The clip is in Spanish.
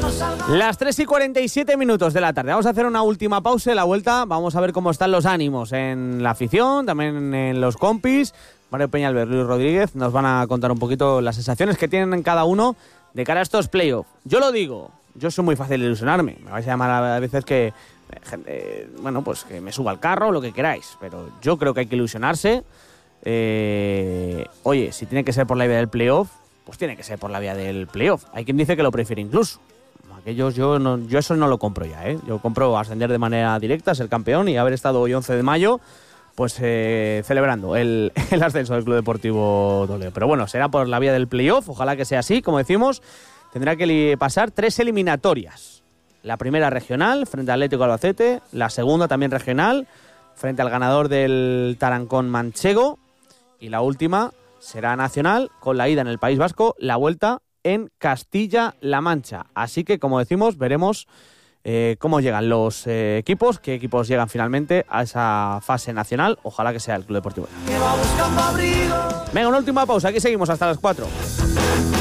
Las 3:47 de la tarde. Vamos a hacer una última pausa y la vuelta. Vamos a ver cómo están los ánimos en la afición, también en los compis. Mario Peñalver, Luis Rodríguez nos van a contar un poquito las sensaciones que tienen cada uno de cara a estos playoffs. Yo lo digo, yo soy muy fácil de ilusionarme. Me vais a llamar a veces que pues que me suba al carro o lo que queráis, pero yo creo que hay que ilusionarse. Oye, si tiene que ser por la vía del playoff, pues tiene que ser por la vía del playoff. Hay quien dice que lo prefiere incluso. Aquellos, yo eso no lo compro ya, ¿eh? Yo compro ascender de manera directa, ser campeón y haber estado hoy 11 de mayo pues celebrando el ascenso del Club Deportivo Toledo. Pero bueno, será por la vía del playoff, ojalá que sea así. Como decimos, tendrá que pasar 3 eliminatorias. La primera regional frente al Atlético Albacete, la segunda también regional frente al ganador del Tarancón Manchego y la última será nacional con la ida en el País Vasco, la vuelta en Castilla-La Mancha. Así que, como decimos, veremos cómo llegan los equipos, qué equipos llegan finalmente a esa fase nacional. Ojalá que sea el Club Deportivo. Venga, una última pausa, aquí seguimos hasta las 4.